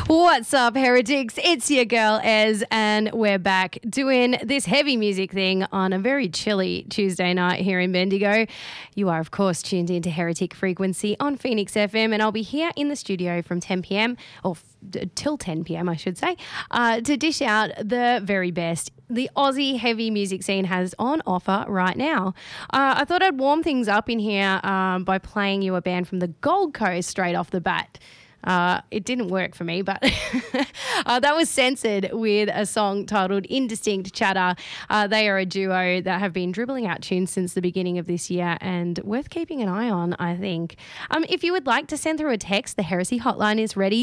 What's up, heretics? It's your girl, Ez, and we're back doing this heavy music thing on a very chilly Tuesday night here in Bendigo. You are, of course, tuned into Heretic Frequency on Phoenix FM, and I'll be here in the studio from 10 p.m, or till 10 p.m, I should say, to dish out the very best the Aussie heavy music scene has on offer right now. I thought I'd warm things up in here by playing you a band from the Gold Coast straight off the bat. It didn't work for me, but that was censored with a song titled Indistinct Chatter. They are a duo that have been dribbling out tunes since the beginning of this year and worth keeping an eye on, I think. If you would like to send through a text, the Heresy hotline is ready.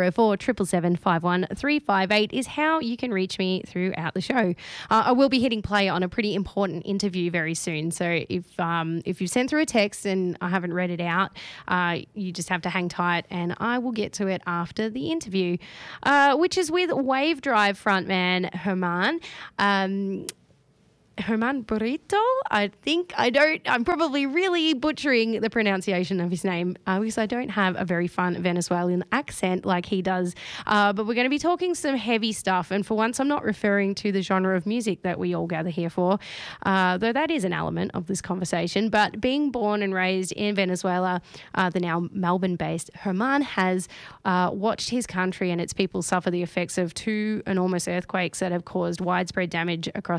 0477751358 is how you can reach me throughout the show. I will be hitting play on a pretty important interview very soon. So if you send through a text and I haven't read it out, you just have to hang tight and I will get to it after the interview, which is with Wave Drive frontman Herman. Herman Burrito, I'm probably really butchering the pronunciation of his name because I don't have a very fun Venezuelan accent like he does. But we're going to be talking some heavy stuff. And for once, I'm not referring to the genre of music that we all gather here for, though that is an element of this conversation. But being born and raised in Venezuela, the now Melbourne-based Herman has watched his country and its people suffer the effects of two enormous earthquakes that have caused widespread damage across